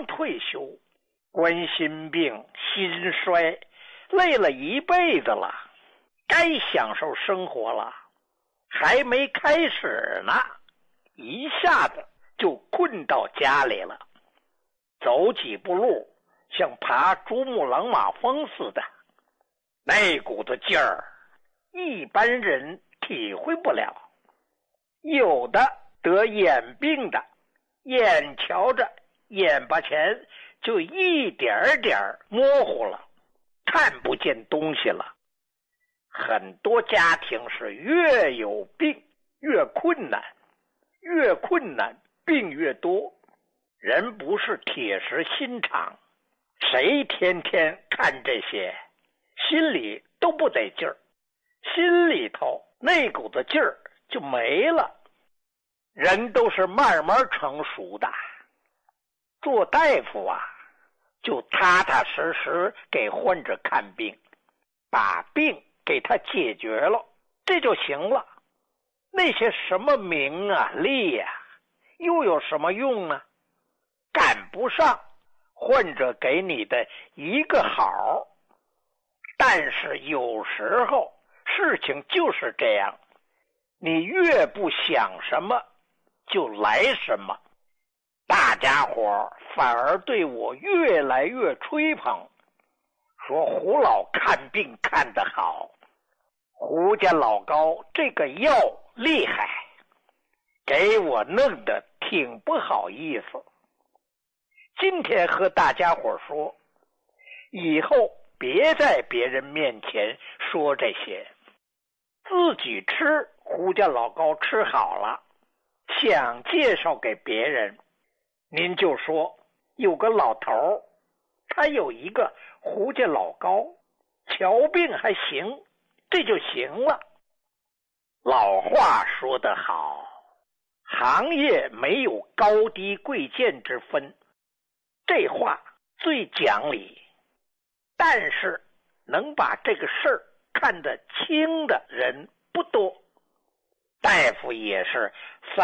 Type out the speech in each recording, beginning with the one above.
刚退休，冠心病、心衰，累了一辈子了，该享受生活了，还没开始呢，一下子就困到家里了。走几步路像爬珠穆朗玛峰似的，那股子劲儿一般人体会不了。有的得眼病的，眼瞧着眼巴前就一点点模糊了，看不见东西了。很多家庭是越有病越困难，越困难病越多。人不是铁石心肠，谁天天看这些，心里都不得劲儿，心里头那股子劲儿就没了。人都是慢慢成熟的，做大夫啊，就踏踏实实给患者看病，把病给他解决了，这就行了。那些什么名啊利啊，又有什么用呢？赶不上患者给你的一个好。但是有时候事情就是这样，你越不想什么就来什么。大家伙反而对我越来越吹捧，说胡老看病看得好，胡家老高这个药厉害，给我弄得挺不好意思。今天和大家伙说，以后别在别人面前说这些，自己吃胡家老高吃好了，想介绍给别人，您就说有个老头，他有一个胡家老高，瞧病还行，这就行了。老话说得好，行业没有高低贵贱之分，这话最讲理。但是能把这个事儿看得清的人不多。大夫也是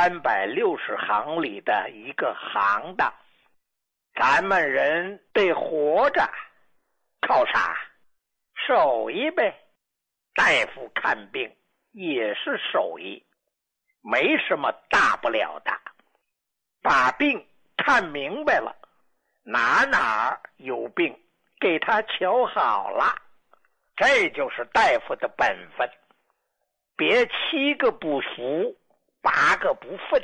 360行里的一个行当，咱们人得活着，靠啥？手艺呗。大夫看病也是手艺，没什么大不了的。把病看明白了，哪有病给他瞧好了，这就是大夫的本分。别7个不服，8个不忿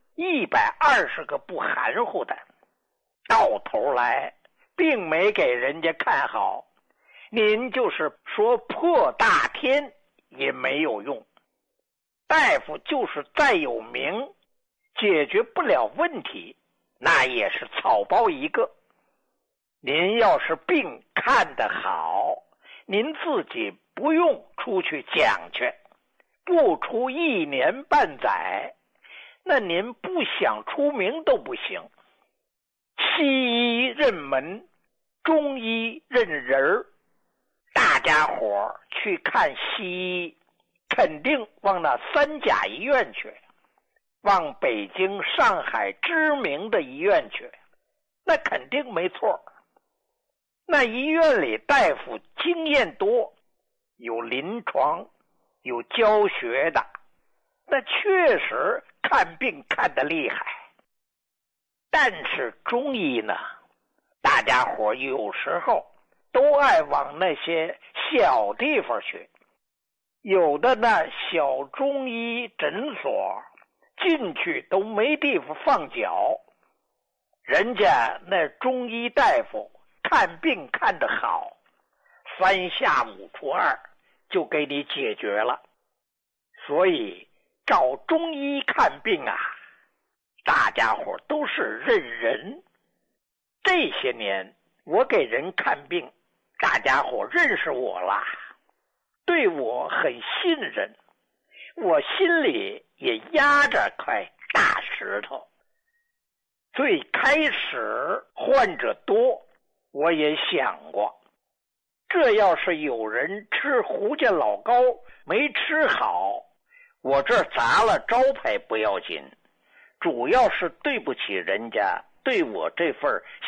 ，120个不含糊的，到头来并没给人家看好，您就是说破大天也没有用。大夫就是再有名，解决不了问题，那也是草包一个。您要是病看得好，您自己不用出去讲去，不出1年半载，那您不想出名都不行。西医认门，中医认人，大家伙去看西医，肯定往那3甲医院去，往北京、上海知名的医院去，那肯定没错。那医院里大夫经验多，有临床，有教学的，那确实看病看得厉害。但是中医呢，大家伙有时候都爱往那些小地方去，有的那小中医诊所进去都没地方放脚，人家那中医大夫看病看得好，3下5除2就给你解决了。所以找中医看病啊，大家伙都是认人。这些年我给人看病，大家伙认识我了，对我很信任，我心里也压着块大石头。最开始患者多，我也想过，这要是有人吃胡家老高没吃好，我这砸了招牌不要紧，主要是对不起人家对我这份